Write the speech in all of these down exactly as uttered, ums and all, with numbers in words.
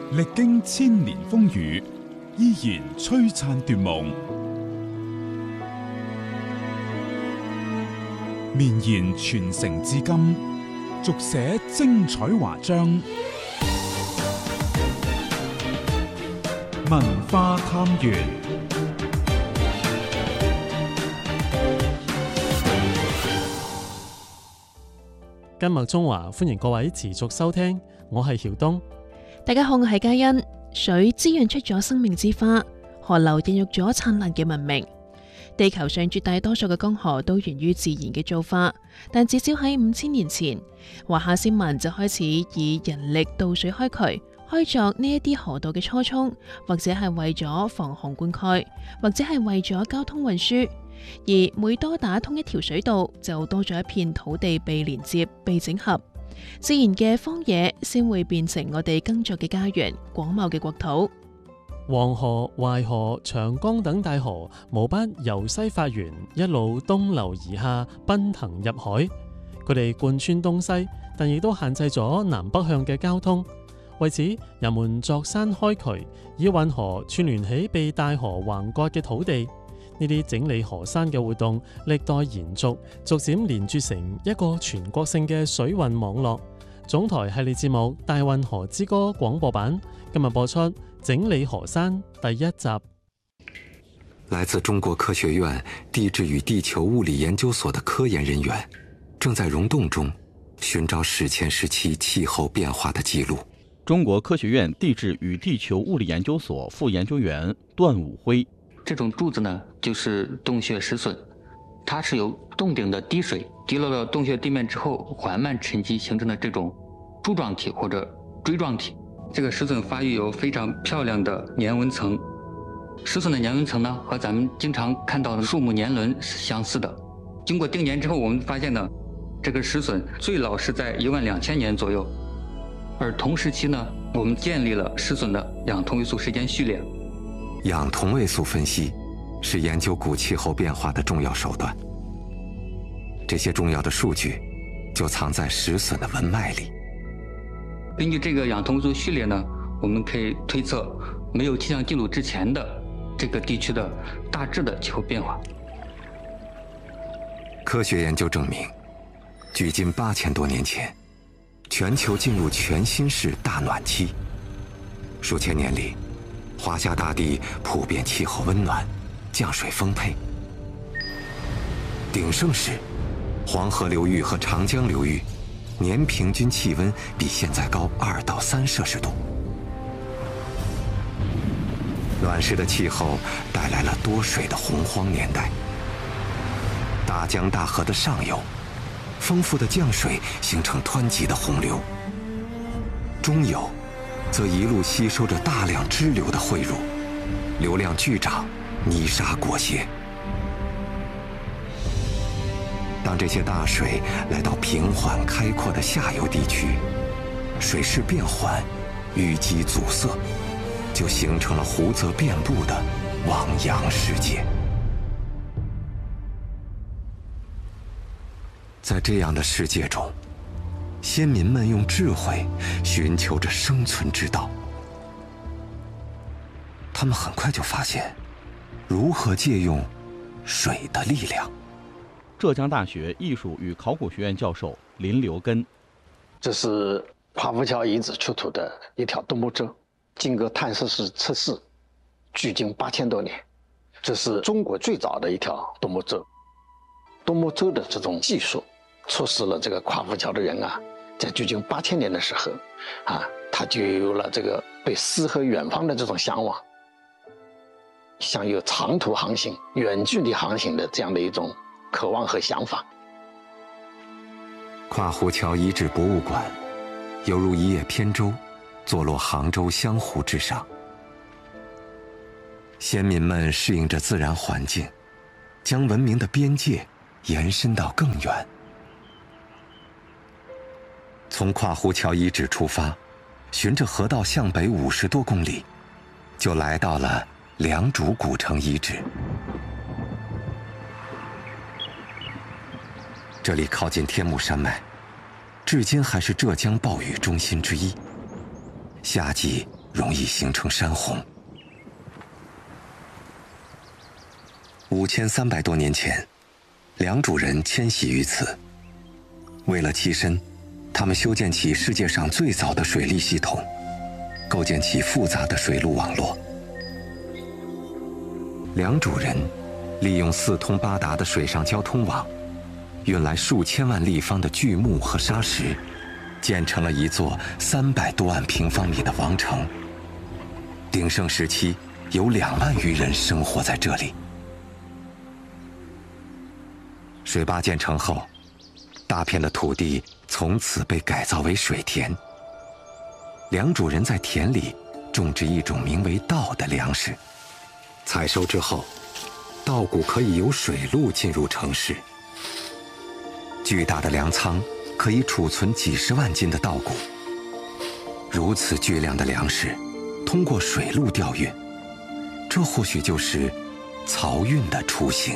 历經千年風雨，依然璀璨奪夢，綿延傳承至今，續寫精彩華章。文化探源， 今日中華歡迎各位持續收聽，我係曉東。 大家好，我係嘉欣。水滋潤出咗生命之花，河流孕育咗燦爛嘅文明。地球上絕大多數嘅江河都源於自然嘅造化，但至少喺五千年前，華夏先民就開始以人力導水開渠。開鑿呢一啲河道嘅初衷，或者係為咗防洪灌溉，或者係為咗交通運輸。而每多打通一條水道，就多咗一片土地被連接、被整合，自然嘅荒野先會變成我哋耕作嘅家園、廣袤嘅國土。 黃河、淮河、長江等大河無不由西發源，一路東流而下，奔騰入海。佢哋貫穿東西，但亦都限制咗南北向嘅交通。為此，人們鑿山開渠，以運河串聯起被大河橫割嘅土地。呢啲整理河山嘅活動歷代延續，逐漸連接成一個全國性嘅水運網絡。總台系列節目《大運河之歌》廣播版今日播出《整理河山》第一集。 來自中國科學院地質與地球物理研究所的科研人員，正在溶洞中尋找史前時期氣候變化的記錄。 中國科學院地質與地球物理研究所副研究員段武輝： 這種柱子呢，就是洞穴石筍，它是由洞頂的滴水滴落了洞穴地面之後，緩慢沉積形成的這種柱狀體或者錐狀體。這個石筍發育有非常漂亮的年紋層，石筍的年紋層呢，和咱們經常看到的樹木年輪是相似的。經過定年之後，我們發現呢，這個石筍最老是在一萬兩千年左右。而同時期呢，我們建立了石筍的氧同位素時間序列。 氧同位素分析是研究古氣候變化的重要手段。這些重要的數據就藏在石筍的紋脈裡。 根據這個氧同位素序列呢，我們可以推測沒有氣象記錄之前的這個地區的大致的氣候變化。 科學研究證明，距今八千多年前，全球進入全新式大暖期。數千年裡，華夏大地普遍氣候溫暖，降水豐沛。鼎盛時，黃河流域和長江流域年平均氣溫比現在高二到三攝氏度。暖濕的氣候帶來了多水的洪荒年代。大江大河的上游，豐富的降水形成湍急的洪流，中游則一路吸收着大量支流的匯入，流量巨漲，泥沙裹挾。當這些大水來到平緩開闊的下游地區，水勢變緩，淤積阻塞，就形成了湖澤遍布的汪洋世界。在這樣的世界中，先民們用智慧尋求着生存之道。他們很快就發現，如何借用水的力量。 浙江大學藝術與考古學院教授林留根： 這是跨浮橋遺址出土的一條獨木舟，經過碳攝氏測試，距今八千多年。這是中國最早的一條獨木舟。獨木舟的這種技術，促使了這個跨浮橋的人啊，在距今八千年的時候，啊，他就有了這個對詩和遠方的這種向往，想有長途航行、遠距離航行的這樣的一種渴望和想法。 跨湖橋遺址博物館猶如一葉扁舟，坐落杭州湘湖之上。先民們適應着自然環境，將文明的邊界延伸到更遠。從跨湖橋遺址出發，循着河道向北五十多公里，就來到了良渚古城遺址。這裡靠近天目山脈，至今還是浙江暴雨中心之一。夏季容易形成山洪。五千三百多年前，良渚人迁徙于此。为了栖身，他们修建起世界上最早的水利系统，构建起复杂的水路网络。良渚人利用四通八达的水上交通网，运来数千万立方的巨木和沙石，建成了一座三百多万平方米的王城。鼎盛时期，有两万余人生活在这里。水坝建成后，大片的土地从此被改造为水田。良渚人在田里种植一种名为稻的粮食，采收之后，稻谷可以由水路进入城市。巨大的粮仓可以储存几十万斤的稻谷。如此巨量的粮食通过水路调运，这或许就是漕运的雏形。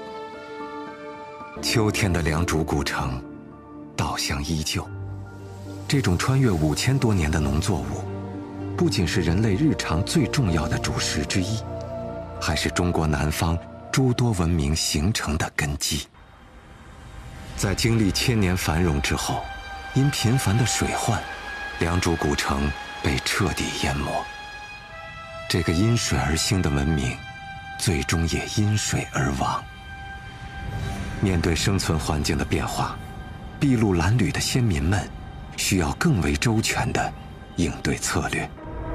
秋天的良渚古城，稻香依旧。这种穿越五千多年的农作物，不仅是人类日常最重要的主食之一，还是中国南方诸多文明形成的根基。在经历千年繁荣之后，因频繁的水患，良渚古城被彻底淹没。这个因水而兴的文明，最终也因水而亡。面对生存环境的变化，筚路蓝缕的先民们需要更为周全的应对策略。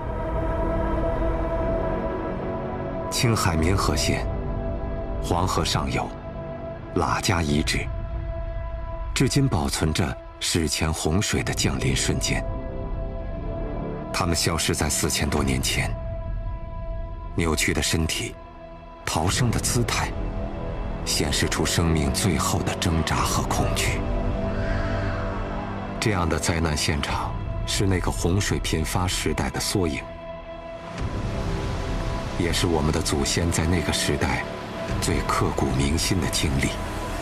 青海民和县，黄河上游，喇家遗址，至今保存着史前洪水的降临瞬间。它们消失在四千多年前。扭曲的身体，逃生的姿态，显示出生命最后的挣扎和恐惧。这样的灾难现场是那个洪水频发时代的缩影，也是我们的祖先在那个时代最刻骨铭心的经历。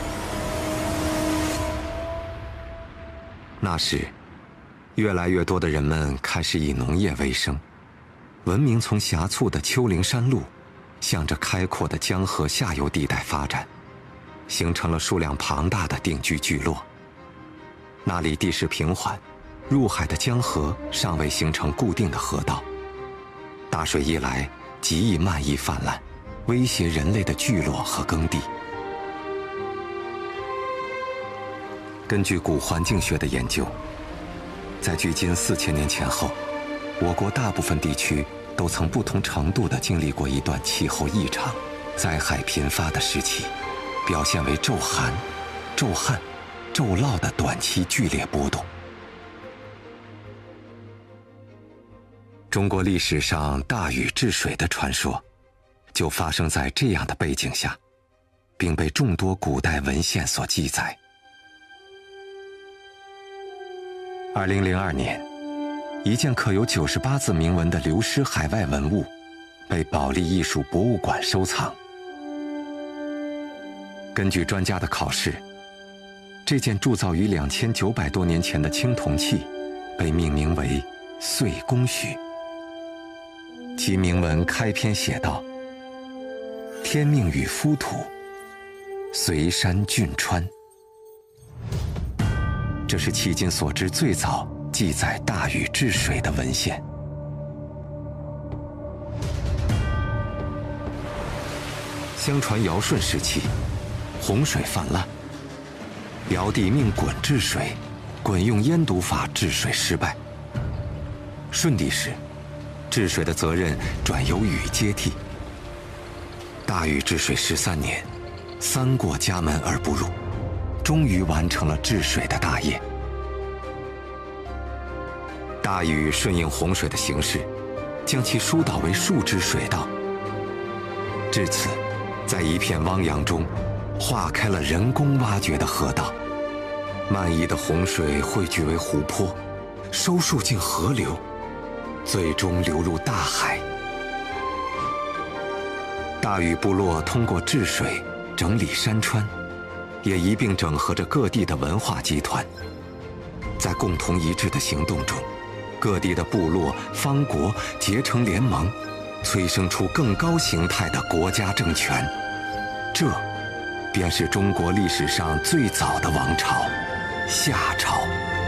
那时，越来越多的人们开始以农业为生，文明从狭促的丘陵山路，向着开阔的江河下游地带发展，形成了数量庞大的定居聚落。那里地势平缓，入海的江河尚未形成固定的河道，大水一来，极易漫溢泛滥，威胁人类的聚落和耕地。根据古环境学的研究，在距今四千年前后，我国大部分地区都曾不同程度地经历过一段气候异常、灾害频发的时期，表现为骤寒、骤旱、骤涝的短期剧烈波动。中国历史上大禹治水的传说，就发生在这样的背景下，并被众多古代文献所记载。二零零二年，一件刻有九十八字铭文的流失海外文物，被保利艺术博物馆收藏。根据专家的考试，这件铸造于两千九百多年前的青铜器，被命名为“岁宫许”。其铭文开篇写道：“天命与夫土，随山峻川。”这是迄今所知最早记载大禹治水的文献。相传尧舜时期，洪水泛滥，尧帝命鲧治水，鲧用腌毒法治水失败。舜帝时，治水的责任转由禹接替。大禹治水十三年，三过家门而不入，终于完成了治水的大业。大禹顺应洪水的形势，将其疏导为数支水道。至此，在一片汪洋中，化开了人工挖掘的河道。漫溢的洪水汇聚为湖泊，收束进河流，最终流入大海。大禹部落通过治水、整理山川，也一并整合着各地的文化集团，在共同一致的行动中， 各地的部落、方国结成联盟，催生出更高形态的国家政权。这便是中国历史上最早的王朝——夏朝。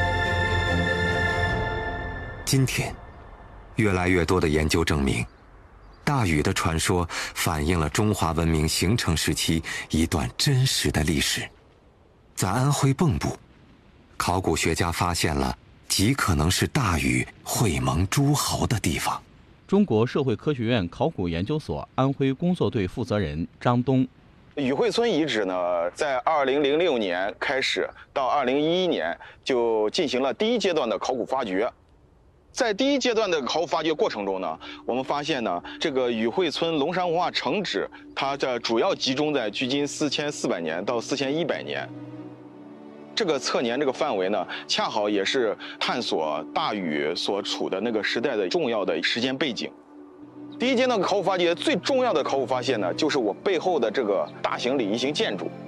今天，越来越多的研究证明，大禹的传说反映了中华文明形成时期一段真实的历史。在安徽蚌埠，考古学家发现了极可能是大禹会盟诸侯的地方。 中国社会科学院考古研究所安徽工作队负责人张东。 禹会村遗址呢，在二零零六年开始到二零一一年就进行了第一阶段的考古发掘。在第一阶段的考古发掘过程中呢，我们发现呢，这个禹会村龙山文化城址，它的主要集中在距今四千四百年到四千一百年。这个测年这个范围呢，恰好也是探索大禹所处的那个时代的重要的时间背景。第一阶段考古发掘最重要的考古发现呢，就是我背后的这个大型礼仪型建筑。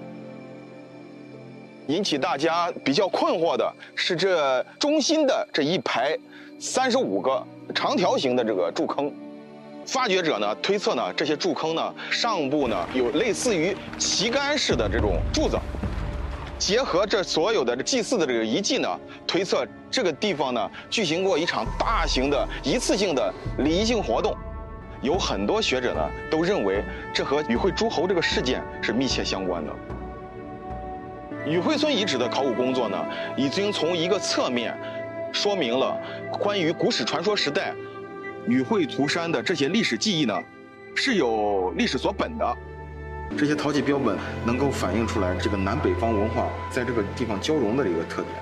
引起大家比较困惑的是，这中心的这一排三十五个长条形的这个柱坑，发掘者呢推测呢，这些柱坑呢上部呢有类似于旗杆式的这种柱子。结合这所有的祭祀的这个遗迹呢，推测这个地方呢举行过一场大型的一次性的礼仪性活动。有很多学者呢都认为这和禹会诸侯这个事件是密切相关的。禹会村遗址的考古工作呢，已经从一个侧面说明了关于古史传说时代禹会涂山的这些历史记忆呢是有历史所本的。这些陶器标本能够反映出来这个南北方文化在这个地方交融的这个特点。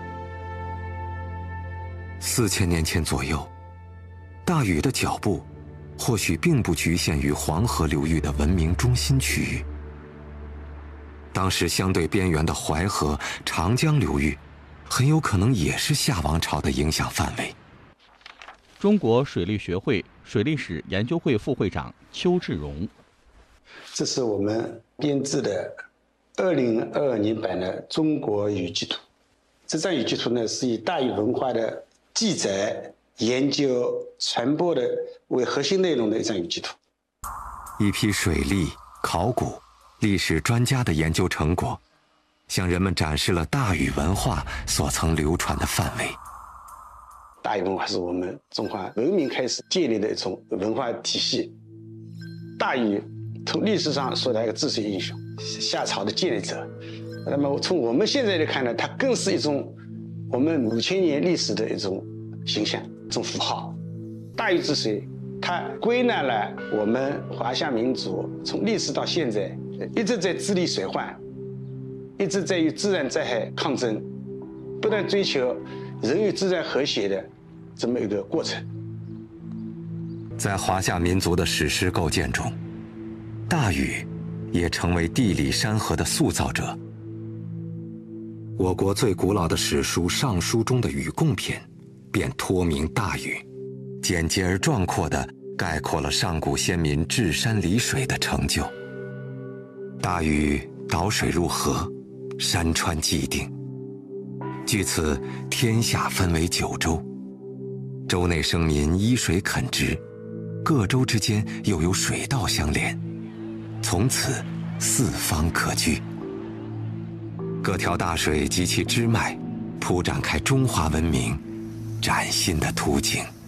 四千年前左右，大禹的脚步或许并不局限于黄河流域的文明中心区域。当时相对边缘的淮河、长江流域，很有可能也是夏王朝的影响范围。 中国水利学会水利史研究会副会长邱志荣。 这是我们编制的二零二二年版的中国禹记图。这张禹记图呢，是以大禹文化的记载、研究、传播的为核心内容的一张禹记图。 一批水利、考古、历史专家的研究成果，向人们展示了大禹文化所曾流传的范围。 大禹文化是我们中华文明开始建立的一种文化体系。大禹从历史上说的一个治水英雄，夏朝的建立者。那么从我们现在来看呢，它更是一种我们五千年历史的一种形象、一种符号。大禹治水，它归纳了我们华夏民族从历史到现在一直在治理水患，一直在与自然灾害抗争，不断追求人与自然和谐的这么一个过程。 在华夏民族的史诗构建中，大禹也成为地理山河的塑造者。我国最古老的史书《尚书》中的禹贡篇便托名大禹，简洁而壮阔地概括了上古先民治山理水的成就。大禹导水入河，山川既定，据此天下分为九州，州内生民依水垦殖，各州之间又有水道相连，从此四方可居。各条大水及其支脉，铺展开中华文明崭新的图景。